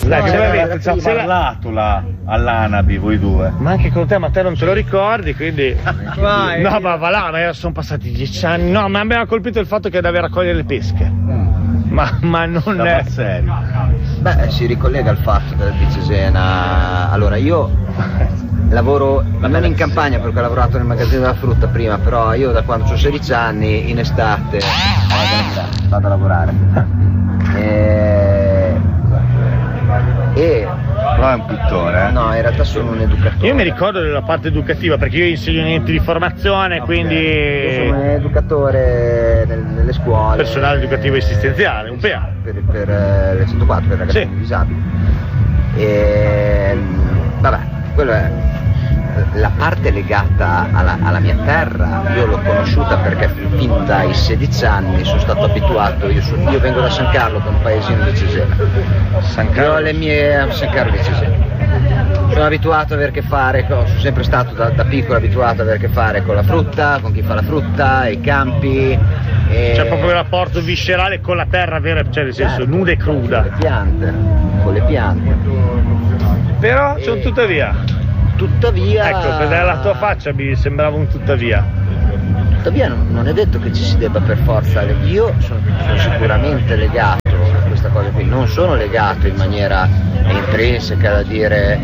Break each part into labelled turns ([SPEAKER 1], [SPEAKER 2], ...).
[SPEAKER 1] Dai,
[SPEAKER 2] No,
[SPEAKER 1] ce l'avevi,
[SPEAKER 2] era
[SPEAKER 1] ci ha
[SPEAKER 2] prima.
[SPEAKER 1] parlato là all'Anabi voi due.
[SPEAKER 3] Ma anche con te, ma te non te lo ricordi, quindi...
[SPEAKER 2] Vai.
[SPEAKER 3] No, ma va là, ma sono passati 10 anni. No, ma mi aveva colpito il fatto che deve raccogliere le pesche. Ma non
[SPEAKER 1] Stava
[SPEAKER 3] è...
[SPEAKER 1] serio.
[SPEAKER 2] Beh, si ricollega al fatto di Cesena. Allora, io lavoro non in campagna perché ho lavorato nel magazzino della frutta prima, però io da quando ho 16 anni in estate vado a lavorare. E
[SPEAKER 1] Però è un pittore,
[SPEAKER 2] no, in realtà sono un educatore.
[SPEAKER 3] Io mi ricordo della parte educativa, perché io insegno in enti di formazione,
[SPEAKER 2] Io
[SPEAKER 3] quindi...
[SPEAKER 2] sono un educatore nelle scuole.
[SPEAKER 3] Personale educativo assistenziale, un PA.
[SPEAKER 2] Per le 104 per ragazzi
[SPEAKER 3] Sì.
[SPEAKER 2] disabili. E vabbè, quello è la parte legata alla mia terra. Io l'ho conosciuta perché fin dai 16 anni sono stato abituato. Io vengo da San Carlo, che è un paesino di Cesena. Io ho le mie San Carlo di Cesena. Sono abituato a avere a che fare, sono sempre stato da piccolo abituato a avere a che fare con la frutta, con chi fa la frutta, i campi.
[SPEAKER 3] C'è proprio un rapporto viscerale con la terra vera, cioè nel senso
[SPEAKER 2] Certo,
[SPEAKER 3] nuda e cruda.
[SPEAKER 2] con le piante.
[SPEAKER 3] Però c'è un tuttavia.
[SPEAKER 2] Tuttavia,
[SPEAKER 3] Ecco, per la tua faccia mi sembrava un tuttavia.
[SPEAKER 2] tuttavia non è detto che ci si debba per forza. Io sono sicuramente legato a questa cosa qui, non sono legato in maniera intrinseca da dire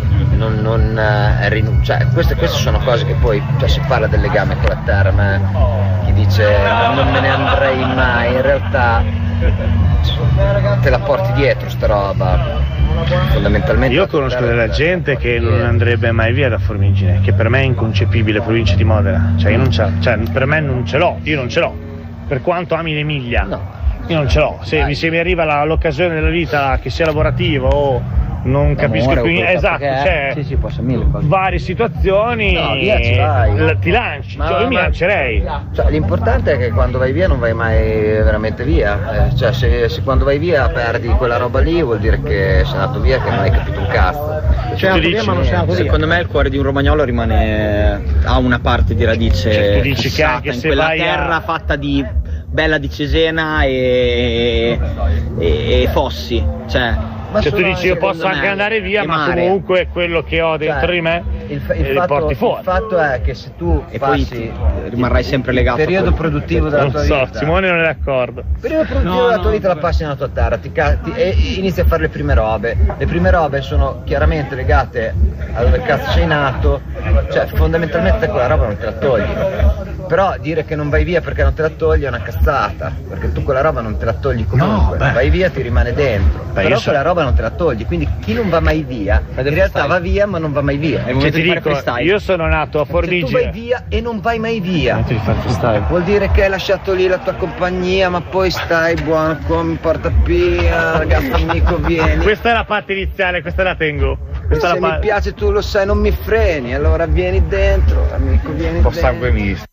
[SPEAKER 2] cioè, queste sono cose che poi, cioè, si parla del legame con la terra, ma chi dice non me ne andrei mai, in realtà te la porti dietro sta roba. Fondamentalmente
[SPEAKER 3] Io conosco della gente che non andrebbe mai via da Formigine, che per me è inconcepibile, provincia di Modena. Cioè io non ce l'ho, cioè per me non ce l'ho, io non ce l'ho. Per quanto ami l'Emilia, io non ce l'ho. Se mi arriva l'occasione della vita, che sia lavorativa o non capisco più niente, esatto, c'è
[SPEAKER 2] sì, posso mille cose.
[SPEAKER 3] varie situazioni,
[SPEAKER 2] No, via ci vai.
[SPEAKER 3] ti lanci,
[SPEAKER 2] Ma
[SPEAKER 3] io mi lancerei.
[SPEAKER 2] Cioè, l'importante è che quando vai via non vai mai veramente via, cioè se quando vai via perdi quella roba lì vuol dire che sei andato via, che non hai capito un cazzo.
[SPEAKER 3] Cioè, tu dici,
[SPEAKER 2] ma non sei andato via.
[SPEAKER 4] Secondo me il cuore di un romagnolo ha una parte di radice,
[SPEAKER 3] Cioè, tu dici che
[SPEAKER 4] fissata
[SPEAKER 3] anche
[SPEAKER 4] in
[SPEAKER 3] se
[SPEAKER 4] quella
[SPEAKER 3] vai
[SPEAKER 4] terra fatta di bella di Cesena e fossi, cioè
[SPEAKER 3] Cioè tu dici io posso anche andare via, ma
[SPEAKER 4] mare.
[SPEAKER 3] comunque quello che ho dentro di me li porti fuori.
[SPEAKER 2] Il fatto è che se tu
[SPEAKER 4] e poi
[SPEAKER 2] passi
[SPEAKER 4] rimarrai sempre legato
[SPEAKER 2] il periodo
[SPEAKER 4] a quello.
[SPEAKER 2] produttivo della
[SPEAKER 3] Non
[SPEAKER 2] tua
[SPEAKER 3] so,
[SPEAKER 2] vita,
[SPEAKER 3] Simone non è d'accordo.
[SPEAKER 2] il periodo produttivo della tua vita la passi nella tua terra, e inizi a fare le prime robe. Le prime robe sono chiaramente legate a dove cazzo sei nato, cioè fondamentalmente quella roba non te la togli. Però dire che non vai via perché non te la togli è una cazzata, perché tu quella roba non te la togli comunque, vai via ti rimane dentro, però quella roba non te la togli, quindi chi non va mai via in realtà va via ma non va mai via.
[SPEAKER 3] Cioè, ti dico, io sono nato a
[SPEAKER 2] Se tu vai
[SPEAKER 3] Formigine.
[SPEAKER 2] via e non vai mai via,
[SPEAKER 3] freestyle.
[SPEAKER 2] vuol dire che hai lasciato lì la tua compagnia, ma poi stai buono, come porta via, ragazzo amico vieni.
[SPEAKER 3] Questa è la parte iniziale, questa la tengo. Questa è
[SPEAKER 2] Se
[SPEAKER 3] la
[SPEAKER 2] mi piace tu lo sai non mi freni, allora vieni dentro, amico vieni
[SPEAKER 1] un po'
[SPEAKER 2] dentro.
[SPEAKER 1] sangue misto.